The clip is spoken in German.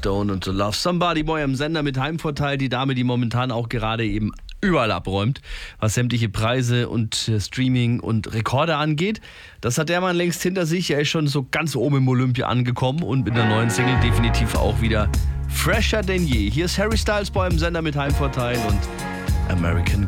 Stone und To Love Somebody Boy am Sender mit Heimvorteil. Die Dame, die momentan auch gerade eben überall abräumt, was sämtliche Preise und Streaming und Rekorde angeht. Das hat der Mann längst hinter sich. Er ist schon so ganz oben im Olympia angekommen und mit der neuen Single definitiv auch wieder fresher denn je. Hier ist Harry Styles Boy am Sender mit Heimvorteil und American